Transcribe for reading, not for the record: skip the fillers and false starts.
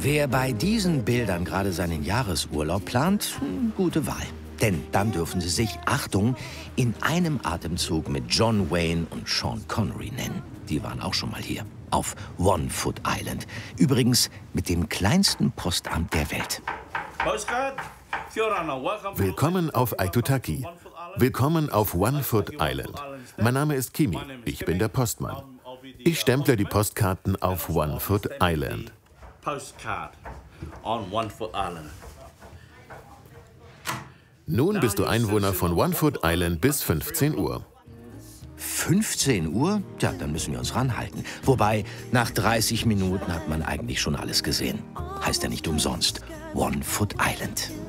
Wer bei diesen Bildern gerade seinen Jahresurlaub plant, gute Wahl. Denn dann dürfen Sie sich, Achtung, in einem Atemzug mit John Wayne und Sean Connery nennen. Die waren auch schon mal hier, auf One Foot Island. Übrigens mit dem kleinsten Postamt der Welt. Willkommen auf Aitutaki. Willkommen auf One Foot Island. Mein Name ist Kimi, ich bin der Postmann. Ich stemple die Postkarten auf One Foot Island. Nun bist du Einwohner von One Foot Island bis 15 Uhr. 15 Uhr? Ja, dann müssen wir uns ranhalten. Wobei, nach 30 Minuten hat man eigentlich schon alles gesehen. Heißt ja nicht umsonst One Foot Island.